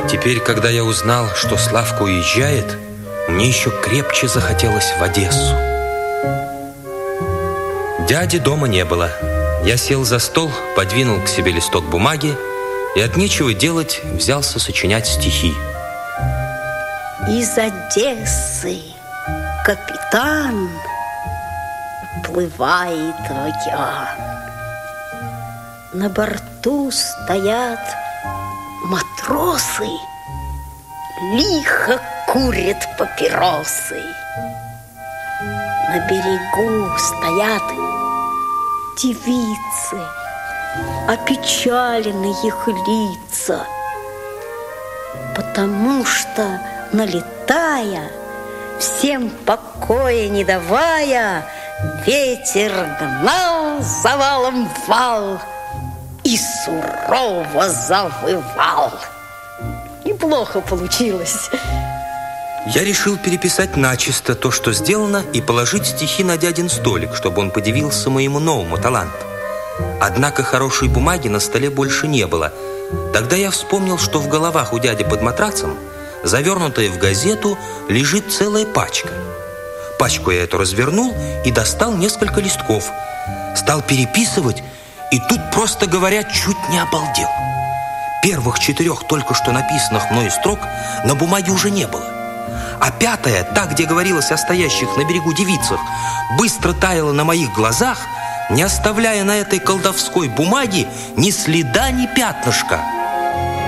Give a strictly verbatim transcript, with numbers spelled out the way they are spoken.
Теперь, когда я узнал, что Славка уезжает, мне еще крепче захотелось в Одессу. Дяди дома не было. Я сел за стол, подвинул к себе листок бумаги и от нечего делать взялся сочинять стихи. Из Одессы капитан уплывает в океан. На борту стоят матросы, лихо курят папиросы. На берегу стоят девицы, опечалены их лица, потому что, налетая, всем покоя не давая, ветер гнал завалом вал и сурово завывал. Неплохо получилось. Я решил переписать начисто то, что сделано, и положить стихи на дядин столик, чтобы он подивился моему новому таланту. Однако хорошей бумаги на столе больше не было. Тогда я вспомнил, что в головах у дяди под матрацем, завернутая в газету, лежит целая пачка. Пачку я эту развернул и достал несколько листков. Стал переписывать, и тут, просто говоря, чуть не обалдел. Первых четырех только что написанных мною строк на бумаге уже не было. А пятая, та, где говорилось о стоящих на берегу девицах, быстро таяла на моих глазах, не оставляя на этой колдовской бумаге ни следа, ни пятнышка.